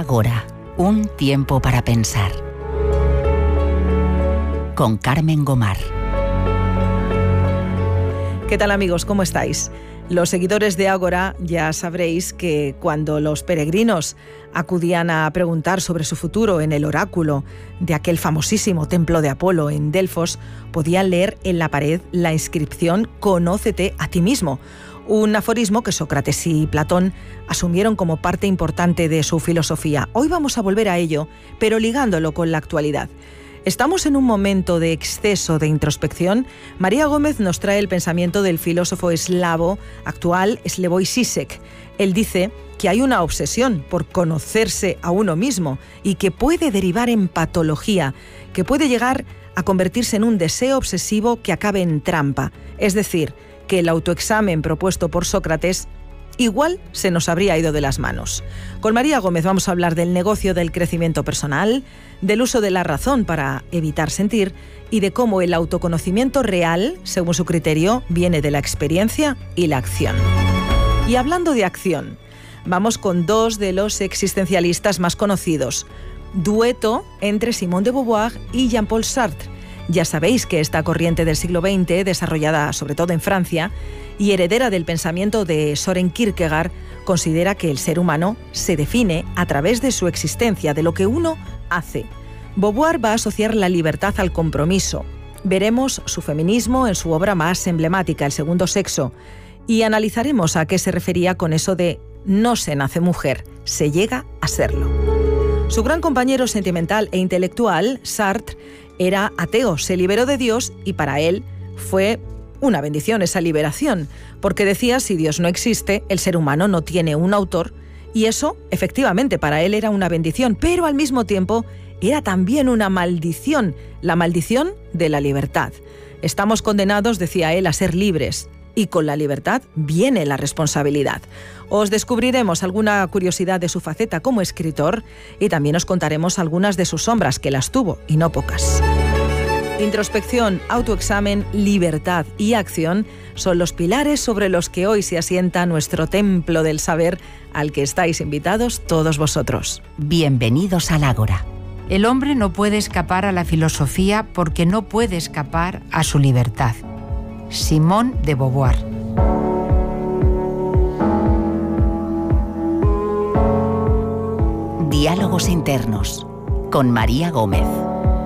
Ágora, un tiempo para pensar. Con Carmen Gomar. ¿Qué tal, amigos? ¿Cómo estáis? Los seguidores de Ágora ya sabréis que cuando los peregrinos acudían a preguntar sobre su futuro en el oráculo de aquel famosísimo templo de Apolo en Delfos, podían leer en la pared la inscripción «Conócete a ti mismo», un aforismo que Sócrates y Platón asumieron como parte importante de su filosofía. Hoy vamos a volver a ello, pero ligándolo con la actualidad. ¿Estamos en un momento de exceso de introspección? María Gómez nos trae el pensamiento del filósofo eslavo actual Slavoj Žižek. Él dice que hay una obsesión por conocerse a uno mismo y que puede derivar en patología, que puede llegar a convertirse en un deseo obsesivo que acabe en trampa. Es decir, que el autoexamen propuesto por Sócrates igual se nos habría ido de las manos. Con María Gómez vamos a hablar del negocio del crecimiento personal, del uso de la razón para evitar sentir y de cómo el autoconocimiento real, según su criterio, viene de la experiencia y la acción. Y hablando de acción, vamos con dos de los existencialistas más conocidos. Dueto entre Simone de Beauvoir y Jean-Paul Sartre. Ya sabéis que esta corriente del siglo XX, desarrollada sobre todo en Francia, y heredera del pensamiento de Søren Kierkegaard, considera que el ser humano se define a través de su existencia, de lo que uno hace. Beauvoir va a asociar la libertad al compromiso. Veremos su feminismo en su obra más emblemática, El segundo sexo, y analizaremos a qué se refería con eso de no se nace mujer, se llega a serlo. Su gran compañero sentimental e intelectual, Sartre, era ateo, se liberó de Dios y para él fue una bendición esa liberación, porque decía, si Dios no existe, el ser humano no tiene un autor, y eso, efectivamente, para él era una bendición, pero al mismo tiempo era también una maldición, la maldición de la libertad. Estamos condenados, decía él, a ser libres, y con la libertad viene la responsabilidad. Os descubriremos alguna curiosidad de su faceta como escritor y también os contaremos algunas de sus sombras, que las tuvo, y no pocas. Introspección, autoexamen, libertad y acción son los pilares sobre los que hoy se asienta nuestro templo del saber, al que estáis invitados todos vosotros. Bienvenidos al Ágora. El hombre no puede escapar a la filosofía porque no puede escapar a su libertad. Simone de Beauvoir. Diálogos internos con María Gómez.